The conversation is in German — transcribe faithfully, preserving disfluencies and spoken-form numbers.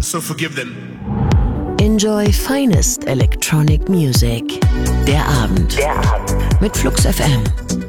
so forgive them. Enjoy finest electronic music. Der Abend. Der Abend. Mit Flux F M.